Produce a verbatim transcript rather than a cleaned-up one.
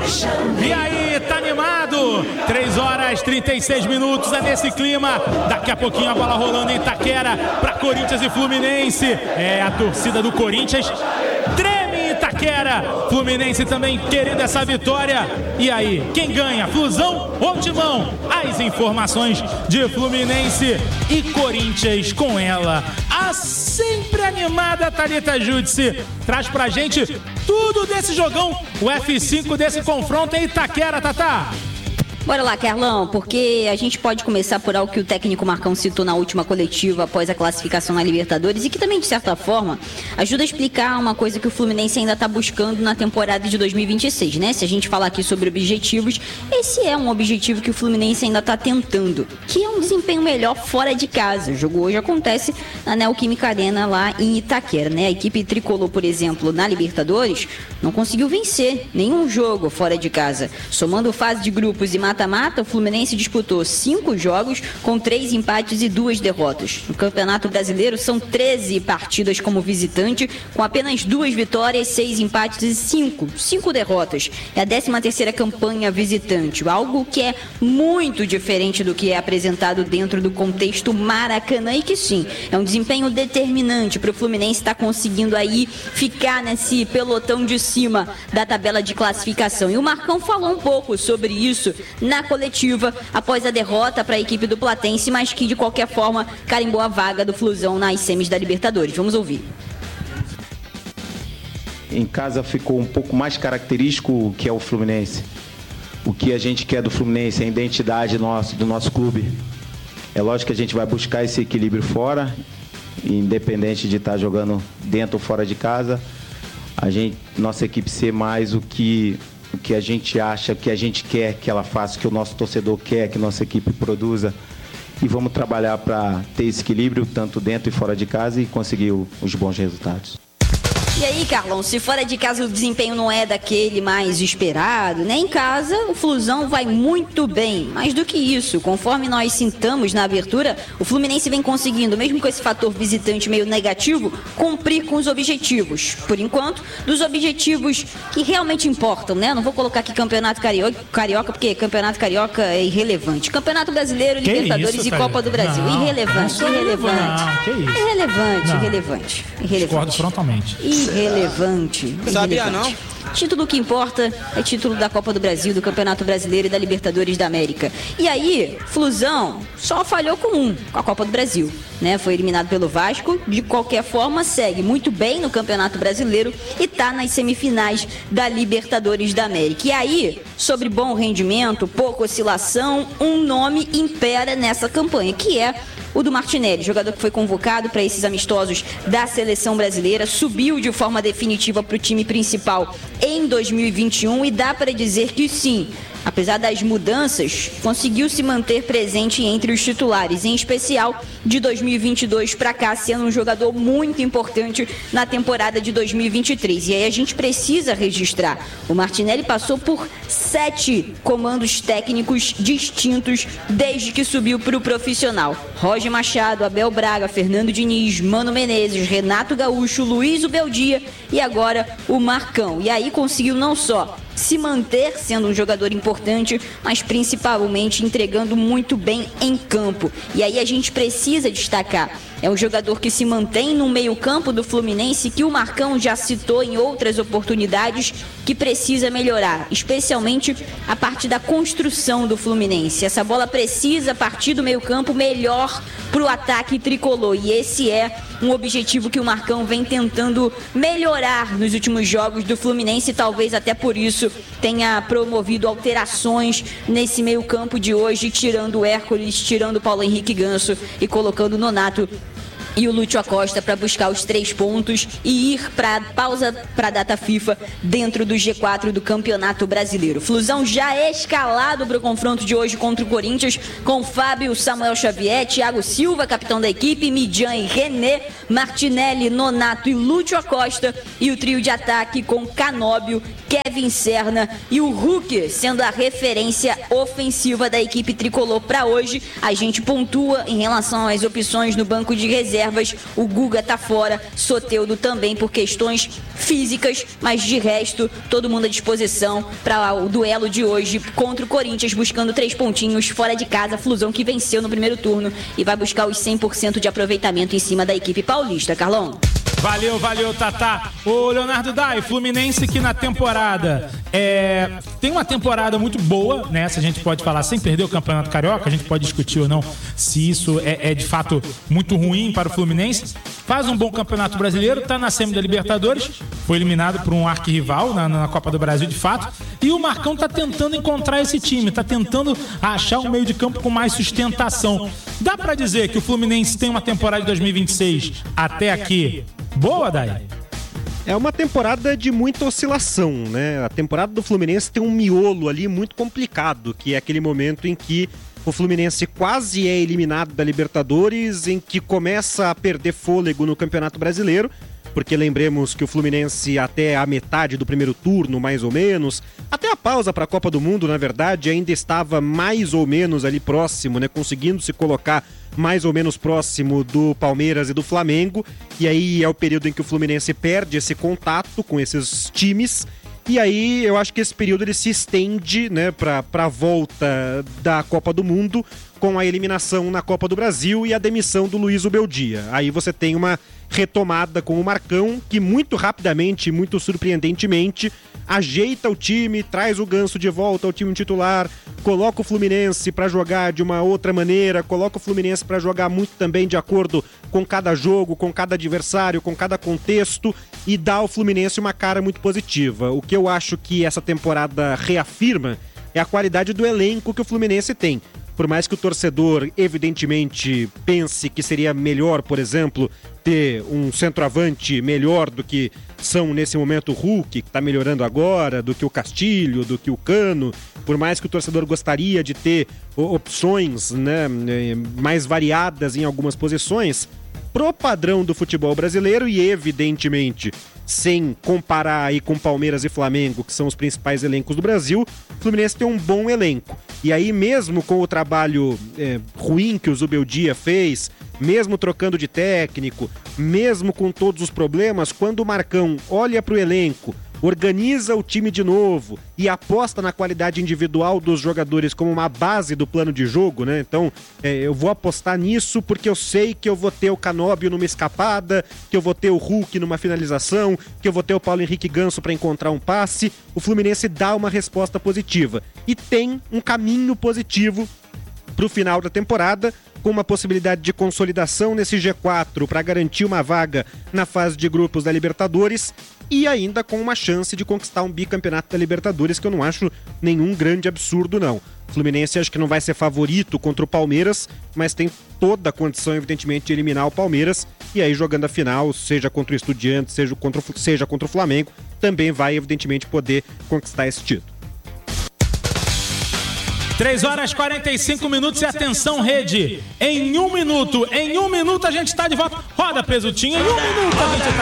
E aí, tá animado? três horas e trinta e seis minutos, é nesse clima. Daqui a pouquinho a bola rolando em Itaquera para Corinthians e Fluminense. É a torcida do Corinthians treme em Itaquera. Fluminense também querendo essa vitória. E aí, quem ganha? Flusão ou Timão? As informações de Fluminense e Corinthians com ela. A sempre animada Thalita Judice traz pra gente tudo desse jogão, o F cinco desse confronto em Itaquera, Tatá. Bora lá, Carlão, porque a gente pode começar por algo que o técnico Marcão citou na última coletiva após a classificação na Libertadores e que também, de certa forma, ajuda a explicar uma coisa que o Fluminense ainda está buscando na temporada de dois mil e vinte e seis, né? Se a gente falar aqui sobre objetivos, esse é um objetivo que o Fluminense ainda está tentando, que é um desempenho melhor fora de casa. O jogo hoje acontece na Neoquímica Arena lá em Itaquera, né? A equipe tricolor, por exemplo, na Libertadores, não conseguiu vencer nenhum jogo fora de casa. Somando fase de grupos e mata-mata, o Fluminense disputou cinco jogos com três empates e duas derrotas. No Campeonato Brasileiro são treze partidas como visitante, com apenas duas vitórias, seis empates e cinco, cinco derrotas. É a décima terceira campanha visitante, algo que é muito diferente do que é apresentado dentro do contexto Maracanã e que sim, é um desempenho determinante para o Fluminense estar conseguindo aí ficar nesse pelotão de cima da tabela de classificação. E o Marcão falou um pouco sobre isso na coletiva após a derrota para a equipe do Platense, mas que de qualquer forma carimbou a vaga do Flusão nas semis da Libertadores. Vamos ouvir. Em casa ficou um pouco mais característico o que é o Fluminense. O que a gente quer do Fluminense, a identidade nosso, do nosso clube. É lógico que a gente vai buscar esse equilíbrio fora, independente de estar jogando dentro ou fora de casa. A gente, nossa equipe ser mais o que o que a gente acha, o que a gente quer que ela faça, o que o nosso torcedor quer que nossa equipe produza. E vamos trabalhar para ter esse equilíbrio, tanto dentro e fora de casa, e conseguir o, os bons resultados. E aí, Carlão, se fora de casa o desempenho não é daquele mais esperado, né? Em casa, o Flusão vai muito bem. Mais do que isso, conforme nós citamos na abertura, o Fluminense vem conseguindo, mesmo com esse fator visitante meio negativo, cumprir com os objetivos. Por enquanto, dos objetivos que realmente importam, né? Não vou colocar aqui Campeonato Carioca, carioca porque Campeonato Carioca é irrelevante. Campeonato Brasileiro, que Libertadores isso, e Copa do Brasil. Não, irrelevante, não irrelevante. Não, que isso? Irrelevante, Não. irrelevante. Irrelevante. Discordo frontalmente. Irrelevante. Sabia irrelevante. não? Título que importa é título da Copa do Brasil, do Campeonato Brasileiro e da Libertadores da América. E aí, Flusão só falhou com um, com a Copa do Brasil, né? Foi eliminado pelo Vasco, de qualquer forma segue muito bem no Campeonato Brasileiro e tá nas semifinais da Libertadores da América. E aí, sobre bom rendimento, pouca oscilação, um nome impera nessa campanha, que é o do Martinelli, jogador que foi convocado para esses amistosos da seleção brasileira, subiu de forma definitiva para o time principal em dois mil e vinte e um e dá para dizer que sim, apesar das mudanças, conseguiu se manter presente entre os titulares, em especial de dois mil e vinte e dois para cá, sendo um jogador muito importante na temporada de dois mil e vinte e três. E aí a gente precisa registrar, o Martinelli passou por sete comandos técnicos distintos desde que subiu para o profissional. Roger Machado, Abel Braga, Fernando Diniz, Mano Menezes, Renato Gaúcho, Luiz Ubeldia e agora o Marcão. E aí conseguiu não só se manter sendo um jogador importante, mas principalmente entregando muito bem em campo. E aí a gente precisa destacar, é um jogador que se mantém no meio-campo do Fluminense, que o Marcão já citou em outras oportunidades, que precisa melhorar, especialmente a parte da construção do Fluminense. Essa bola precisa partir do meio-campo melhor para o ataque tricolor, e esse é um objetivo que o Marcão vem tentando melhorar nos últimos jogos do Fluminense, e talvez até por isso tenha promovido alterações nesse meio-campo de hoje, tirando o Hércules, tirando o Paulo Henrique Ganso e colocando o Nonato e o Lúcio Acosta para buscar os três pontos e ir para pausa para a data FIFA dentro do G quatro do Campeonato Brasileiro. Flusão já é escalado para o confronto de hoje contra o Corinthians, com Fábio, Samuel Xavier, Thiago Silva, capitão da equipe, Midjan e René, Martinelli, Nonato e Lúcio Acosta, e o trio de ataque com Canóbio, Kevin Serna e o Hulk sendo a referência ofensiva da equipe tricolor para hoje. A gente pontua em relação às opções no banco de reserva reservas. O Guga tá fora, Soteldo também por questões físicas, mas de resto, todo mundo à disposição para o duelo de hoje contra o Corinthians, buscando três pontinhos fora de casa. Flusão que venceu no primeiro turno e vai buscar os cem por cento de aproveitamento em cima da equipe paulista. Carlão. Valeu, valeu, Tatá. Ô, Leonardo Dai, Fluminense que na temporada é, tem uma temporada muito boa, né? Se a gente pode falar, sem perder o Campeonato Carioca, a gente pode discutir ou não se isso é, é de fato muito ruim para o Fluminense. Faz um bom Campeonato Brasileiro, tá na semi da Libertadores, foi eliminado por um arquirrival na, na Copa do Brasil de fato, e o Marcão tá tentando encontrar esse time, tá tentando achar um meio de campo com mais sustentação. Dá pra dizer que o Fluminense tem uma temporada de dois mil e vinte e seis até aqui boa, Dai? É uma temporada de muita oscilação, né? A temporada do Fluminense tem um miolo ali muito complicado, que é aquele momento em que o Fluminense quase é eliminado da Libertadores, em que começa a perder fôlego no Campeonato Brasileiro, porque lembremos que o Fluminense até a metade do primeiro turno, mais ou menos, até a pausa para a Copa do Mundo, na verdade, ainda estava mais ou menos ali próximo, né? Conseguindo se colocar mais ou menos próximo do Palmeiras e do Flamengo, e aí é o período em que o Fluminense perde esse contato com esses times. E aí eu acho que esse período ele se estende, né, para a volta da Copa do Mundo, com a eliminação na Copa do Brasil e a demissão do Luiz Ubeldia. Aí você tem uma retomada com o Marcão, que muito rapidamente, muito surpreendentemente, ajeita o time, traz o Ganso de volta ao time titular, coloca o Fluminense para jogar de uma outra maneira, coloca o Fluminense para jogar muito também de acordo com cada jogo, com cada adversário, com cada contexto, e dá ao Fluminense uma cara muito positiva. O que eu acho que essa temporada reafirma é a qualidade do elenco que o Fluminense tem. Por mais que o torcedor, evidentemente, pense que seria melhor, por exemplo, ter um centroavante melhor do que são nesse momento o Hulk, que está melhorando agora, do que o Castilho, do que o Cano, por mais que o torcedor gostaria de ter opções, né, mais variadas em algumas posições, pro padrão do futebol brasileiro e, evidentemente, sem comparar aí com Palmeiras e Flamengo, que são os principais elencos do Brasil, o Fluminense tem um bom elenco. E aí, mesmo com o trabalho é, ruim que o Zubeldia fez, mesmo trocando de técnico, mesmo com todos os problemas, quando o Marcão olha para o elenco, organiza o time de novo e aposta na qualidade individual dos jogadores como uma base do plano de jogo, né? Então, é, eu vou apostar nisso porque eu sei que eu vou ter o Canóbio numa escapada, que eu vou ter o Hulk numa finalização, que eu vou ter o Paulo Henrique Ganso para encontrar um passe. O Fluminense dá uma resposta positiva e tem um caminho positivo para o final da temporada, com uma possibilidade de consolidação nesse G quatro para garantir uma vaga na fase de grupos da Libertadores e ainda com uma chance de conquistar um bicampeonato da Libertadores, que eu não acho nenhum grande absurdo, não. O Fluminense acho que não vai ser favorito contra o Palmeiras, mas tem toda a condição, evidentemente, de eliminar o Palmeiras, e aí jogando a final, seja contra o Estudiantes, seja contra o, seja contra o Flamengo, também vai, evidentemente, poder conquistar esse título. três horas e quarenta e cinco minutos e atenção, rede. Em um minuto, em um minuto a gente está de volta. Roda, Presuntinho, em um minuto a gente está